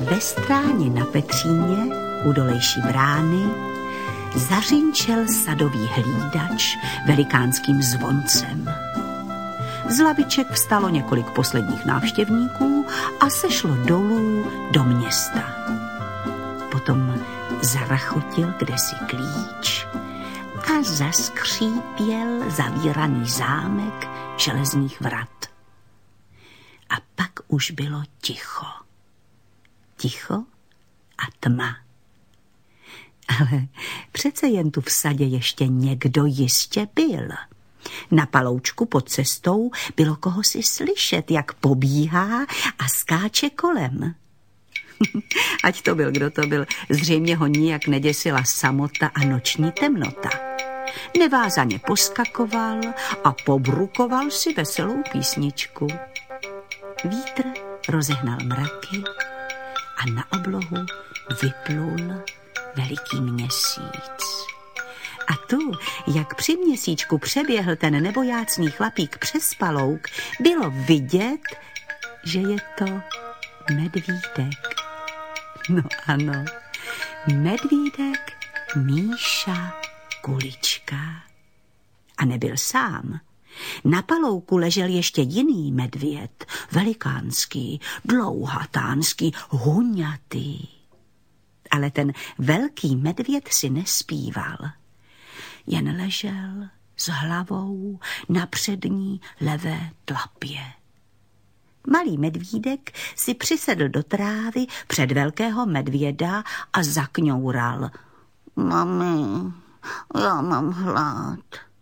ve stráni na Petříně u dolejší brány zařinčel sadový hlídač velikánským zvoncem. Z laviček vstalo několik posledních návštěvníků a sešlo dolů do města. Potom zarachotil kdesi klíč a zaskřípěl zavíraný zámek železných vrat. A pak už bylo ticho. Ticho a tma. Ale přece jen tu v sadě ještě někdo jistě byl. Na paloučku pod cestou bylo kohosi slyšet, jak pobíhá a skáče kolem. Ať to byl, kdo to byl, zřejmě ho nijak neděsila samota a noční temnota. Nevázaně poskakoval a pobrukoval si veselou písničku. Vítr rozehnal mraky a na oblohu vyplul veliký měsíc. A tu, jak při měsíčku přeběhl ten nebojácný chlapík přes palouk, bylo vidět, že je to medvídek. No ano, medvídek Míša Kulička. A nebyl sám. Na palouku ležel ještě jiný medvěd, velikánský, dlouhatánský, huňatý. Ale ten velký medvěd si nespíval. Jen ležel s hlavou na přední levé tlapě. Malý medvídek si přisedl do trávy před velkého medvěda a zakňoural. Mami, já mám hlad.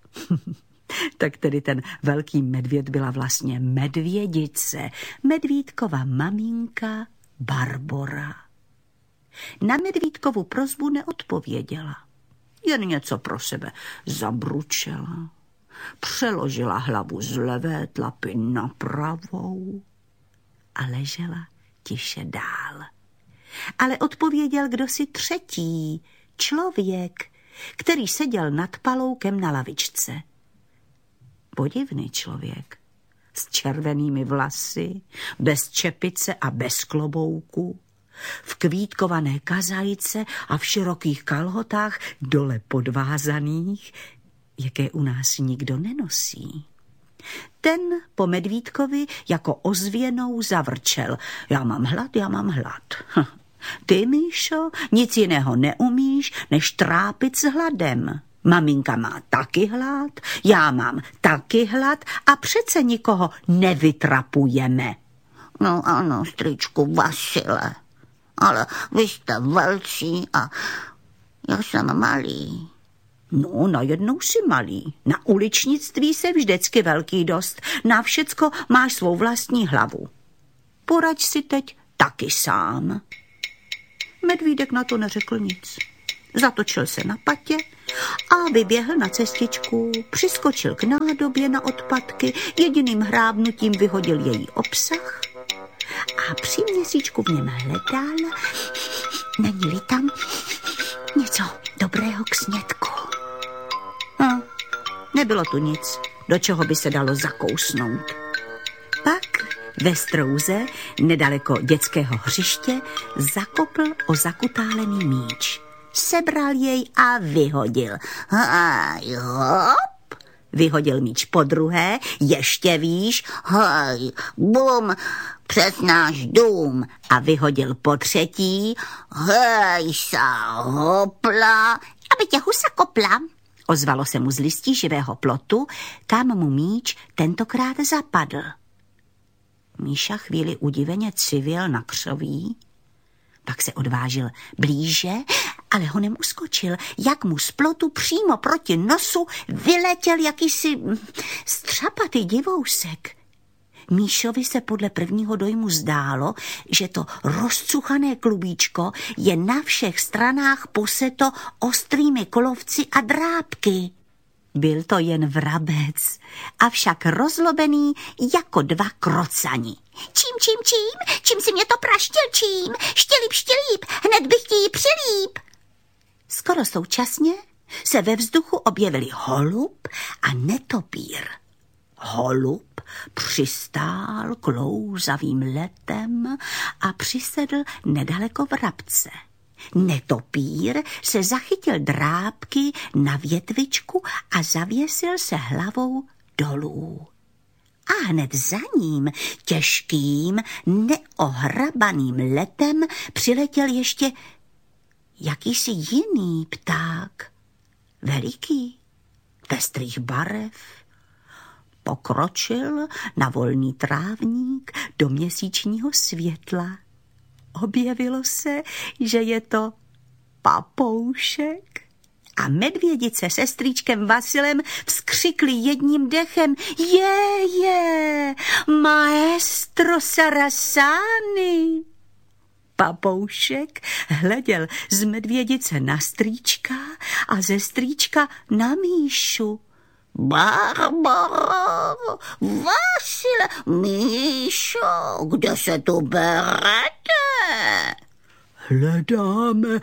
Tak tedy ten velký medvěd byla vlastně medvědice, medvídkova maminka Barbora. Na medvídkovu prosbu neodpověděla. Jen něco pro sebe zabručela. Přeložila hlavu z levé tlapy na pravou a ležela tiše dál. Ale odpověděl kdosi třetí, člověk, který seděl nad paloukem na lavičce. Podivný člověk, s červenými vlasy, bez čepice a bez klobouku, v kvítkované kazajce a v širokých kalhotách dole podvázaných, jaké u nás nikdo nenosí. Ten po medvídkovi jako ozvěnou zavrčel. Já mám hlad. Ty, Míšo, nic jiného neumíš, než trápit s hladem. Maminka má taky hlad, já mám taky hlad a přece nikoho nevytrapujeme. No ano, strýčku Vasile, ale vy jste velcí a já jsem malý. No, najednou si malý. Na uličnictví se vždycky velký dost. Na všecko máš svou vlastní hlavu. Poraď si teď taky sám. Medvídek na to neřekl nic. Zatočil se na patě a vyběhl na cestičku, přiskočil k nádobě na odpadky, jediným hrábnutím vyhodil její obsah a při měsíčku v něm hledal, není-li tam něco dobrého k snědku. Nebylo tu nic, do čeho by se dalo zakousnout. Pak ve strouze, nedaleko dětského hřiště, zakopl o zakutálený míč. Sebral jej a vyhodil. Hej, hop. Vyhodil míč podruhé, ještě výš. Hej, bum, přes náš dům. A vyhodil potřetí. Hej, sa hopla. Aby tě husa kopla. Ozvalo se mu z listí živého plotu, kam mu míč tentokrát zapadl. Míša chvíli udiveně civil na křoví, pak se odvážil blíže, ale honem uskočil, jak mu z plotu přímo proti nosu vyletěl jakýsi střapatý divousek. Míšovi se podle prvního dojmu zdálo, že to rozcuchané klubíčko je na všech stranách poseto ostrými kolovci a drápky. Byl to jen vrabec, avšak rozlobený jako dva krocani. Čím si mě to praštil, čím? Štělíp, hned bych ti ji přilíp. Skoro současně se ve vzduchu objevili holub a netopír. Holub přistál klouzavým letem a přisedl nedaleko vrabce. Netopýr se zachytil drápky na větvičku a zavěsil se hlavou dolů. A hned za ním těžkým, neohrabaným letem přiletěl ještě jakýsi jiný pták, veliký, pestrých barev. Pokročil na volný trávník do měsíčního světla. Objevilo se, že je to papoušek. A medvědice se strýčkem Vasilem vzkřikli jedním dechem: je, maestro Sarasani! Papoušek hleděl z medvědice na strýčka a ze strýčka na Míšu. Barbaro, Vasile, Míšo, kde se tu berete? Hledáme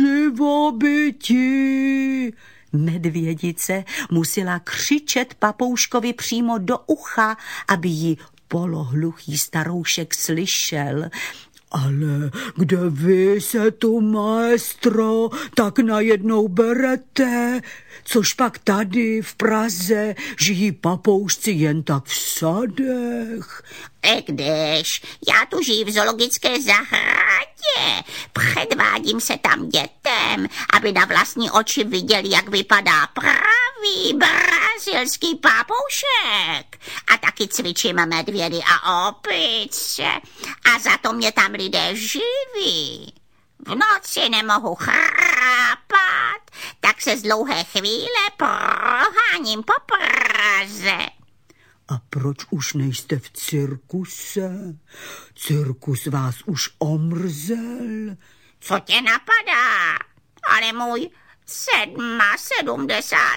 živobytí. Medvědice musela křičet papouškovi přímo do ucha, aby ji polohluchý staroušek slyšel. Ale kde vy se tu, maestro, tak najednou berete? Což pak tady v Praze žijí papoušci jen tak v sadech? Když já tu žiju v zoologické zahradě, předvádím se tam dětem, aby na vlastní oči viděli, jak vypadá pravý brazilský papoušek. A taky cvičím medvědy a opice. A za to mě tam lidé živí. V noci nemohu chrápat, tak se z dlouhé chvíle proháním po Praze. A proč už nejste v cirkuse? Cirkus vás už omrzel. Co tě napadá? Ale můj 77.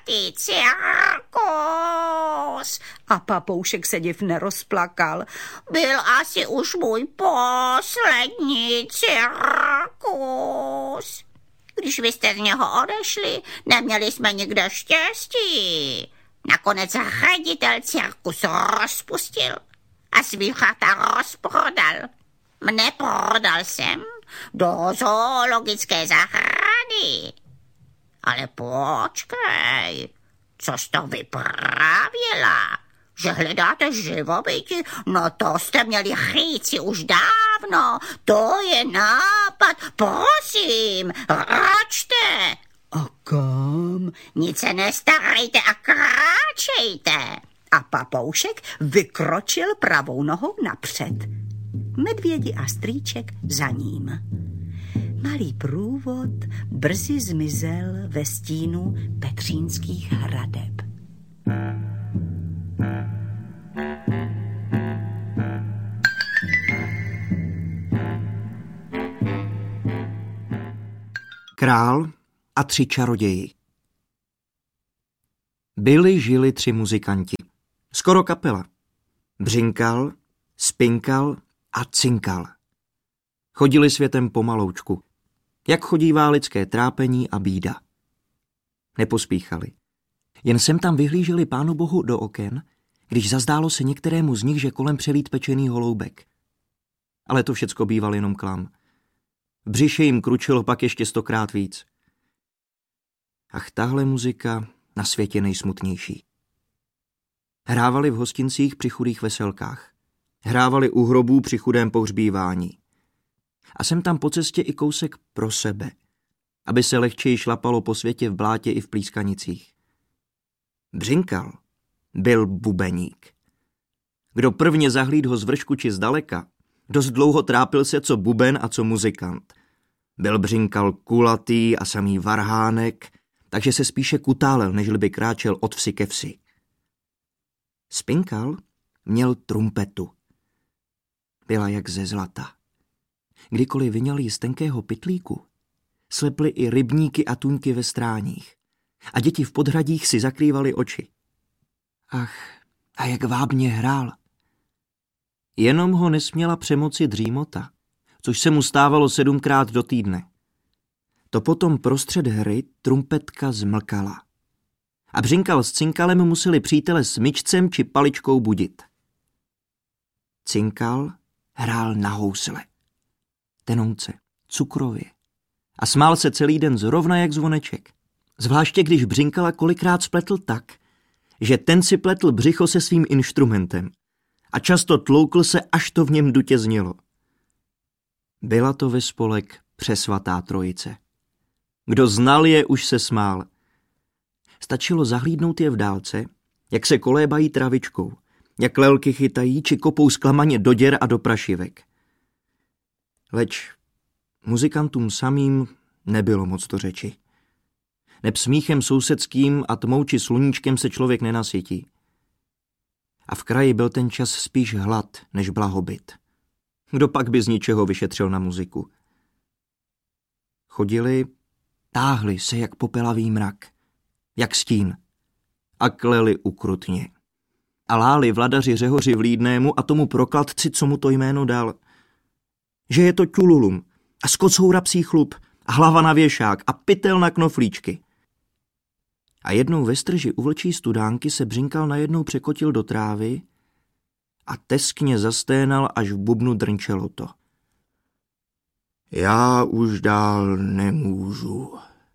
cirkus. A papoušek se div nerozplakal. Byl asi už můj poslední cirkus. Když vy jste z něho odešli, neměli jsme nikde štěstí. Nakonec ředitel cirkus rozpustil a zvířata rozprodal. Mne prodal jsem do zoologické zahrady. Ale počkej, co jsi to vyprávěla? Že hledáte živobytí? No to jste měli říci už dávno. To je nápad. Prosím, račte. A kam? Nic se nestarejte a kráčejte. A papoušek vykročil pravou nohou napřed. Medvědi a strýček za ním. Malý průvod brzy zmizel ve stínu petřínských hradeb. Král a 3 čaroději. Žili 3 muzikanti. Skoro kapela. Břinkal, spinkal a cinkal. Chodili světem pomaloučku, jak chodívá lidské trápení a bída. Nepospíchali. Jen sem tam vyhlíželi Pánu Bohu do oken, když zazdálo se některému z nich, že kolem přelít pečený holoubek. Ale to všecko býval jenom klam. V břiše jim kručilo pak ještě 100krát víc. Ach, tahle muzika na světě nejsmutnější. Hrávali v hostincích při chudých veselkách. Hrávali u hrobů při chudém pohřbívání. A sem tam po cestě i kousek pro sebe, aby se lehčeji šlapalo po světě v blátě i v plískanicích. Břinkal byl bubeník. Kdo prvně zahlíd ho z vršku či zdaleka, dost dlouho trápil se co buben a co muzikant. Byl Břinkal kulatý a samý varhánek, takže se spíše kutálel, nežli by kráčel od vsi ke vsi. Spinkal měl trumpetu. Byla jak ze zlata. Kdykoliv vyňal ji z tenkého pytlíku, sleply i rybníky a tuňky ve stráních a děti v podhradích si zakrývaly oči. Ach, a jak vábně hrál. Jenom ho nesměla přemoci dřímota, což se mu stávalo 7krát do týdne. To potom prostřed hry trumpetka zmlkala. A Břinkal s Cinkalem museli přítele smyčcem či paličkou budit. cinkal, hrál na housle, tenouce, cukrově a smál se celý den zrovna jak zvoneček. Zvláště když Břinkala kolikrát spletl tak, že ten si pletl břicho se svým inštrumentem a často tloukl se, až to v něm dutě znělo. Byla to ve spolek přesvatá trojice. Kdo znal je, už se smál. Stačilo zahlídnout je v dálce, jak se kolébají travičkou, jak lelky chytají či kopou zklamaně do děr a do prašivek. Leč muzikantům samým nebylo moc do řeči. Neb smíchem sousedským a tmou či sluníčkem se člověk nenasytí. A v kraji byl ten čas spíš hlad než blahobyt. Kdo pak by z ničeho vyšetřil na muziku? Chodili, táhli se jak popelavý mrak, jak stín, a kleli ukrutně. A láli vladaři Řehoři Vlídnému a tomu prokladci, co mu to jméno dal. Že je to ťululum a skocoura psí chlup a hlava na věšák a pytel na knoflíčky. A jednou ve strži u vlčí studánky se Břinkal najednou překotil do trávy a teskně zasténal, až v bubnu drnčelo to. Já už dál nemůžu.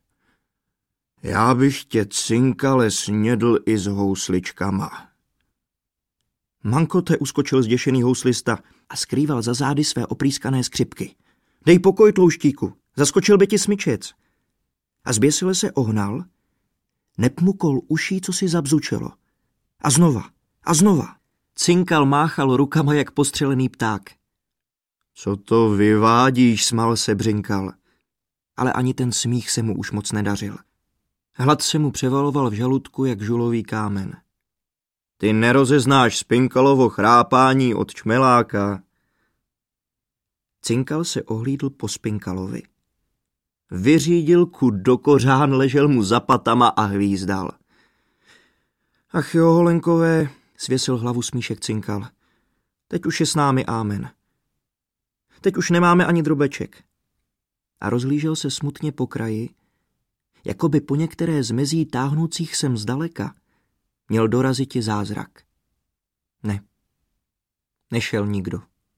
Já bych tě, cinkale, snědl i s housličkama. Mankote uskočil zděšený houslista a skrýval za zády své oprýskané skřipky. Dej pokoj, tlouštíku, zaskočil by ti smyčec. A zběsile se ohnal, nepmukol uší, co si zabzučelo. A znova, a znova. Cinkal máchal rukama jak postřelený pták. Co to vyvádíš, smál se Břinkal. Ale ani ten smích se mu už moc nedařil. Hlad se mu převaloval v žaludku jak žulový kámen. Ty nerozeznáš Spinkalovo chrápání od čmeláka. Cinkal se ohlídl po Spinkalovi. Vyřídil kud do kořán, ležel mu za patama a hvízdal. Ach jo, holenkové, svěsil hlavu smíšek Cinkal. Teď už je s námi ámen. Teď už nemáme ani drobeček. A rozhlížel se smutně po kraji, jako by po některé z mezí táhnoucích sem zdaleka měl doraziti zázrak. Ne, nešel nikdo.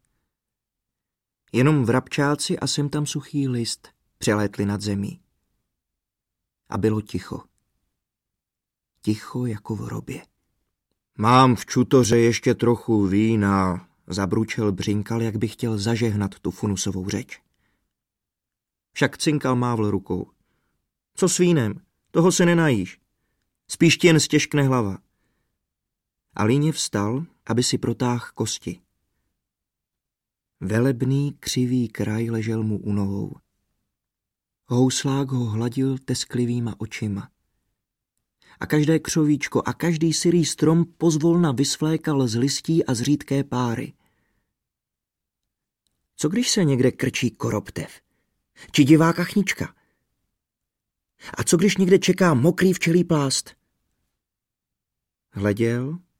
Jenom vrabčáci a sem tam suchý list přelétli nad zemí. A bylo ticho. Ticho jako v hrobě. Mám v čutoře ještě trochu vína, zabručel Břinkal, jak by chtěl zažehnat tu funusovou řeč. Však Cinkal mávl rukou. Co s vínem? Toho se nenajíš. Spíš ti jen stěžkne hlava. A líně vstal, aby si protáhl kosti. Velebný, křivý kraj ležel mu u nohou. Houslák ho hladil tesklivýma očima. A každé křovíčko a každý syrý strom pozvolna vysvlékal z listí a z řídké páry. Co když se někde krčí koroptev? Či divá kachnička? A co když někde čeká mokrý včelí plást? Hleděl